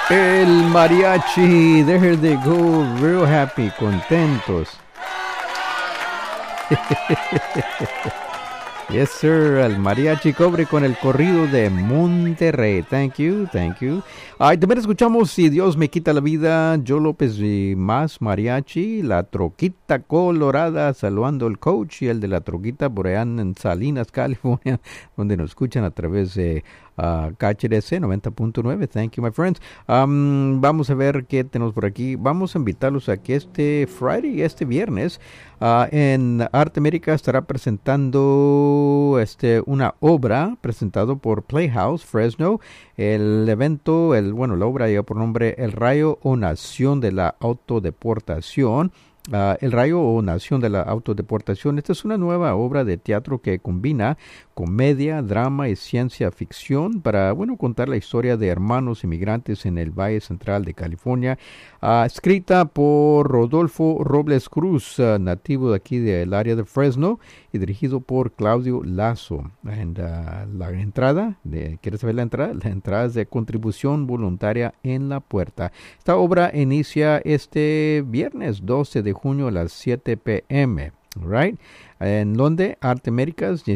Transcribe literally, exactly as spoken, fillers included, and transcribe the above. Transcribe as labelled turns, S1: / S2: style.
S1: El mariachi, there they go, real happy, contentos. Yes, sir, el mariachi cobre con el corrido de Monterrey. Thank you, thank you. Ay, también escuchamos Si Dios me quita la vida, Joe López y más mariachi, la troquita colorada, saludando al coach y el de la troquita por allá en Salinas, California, donde nos escuchan a través de uh, K H D C noventa punto nueve. Thank you, my friends. Um, vamos a ver qué tenemos por aquí. Vamos a invitarlos a que este Friday, este viernes, uh, en Arte América estará presentando este una obra presentado por Playhouse Fresno. El evento, el bueno, la obra lleva por nombre El Rayo o Nación de la Autodeportación. Uh, El Rayo o Nación de la Autodeportación. Esta es una nueva obra de teatro que combina comedia, drama y ciencia ficción para, bueno, contar la historia de hermanos inmigrantes en el Valle Central de California. Uh, escrita por Rodolfo Robles Cruz, uh, nativo de aquí del área de Fresno, y dirigido por Claudio Lazo. And, uh, la entrada, de, ¿quieres saber la entrada? La entrada es de contribución voluntaria en la puerta. Esta obra inicia este viernes doce de junio a las siete p m Right? En donde Arte Américas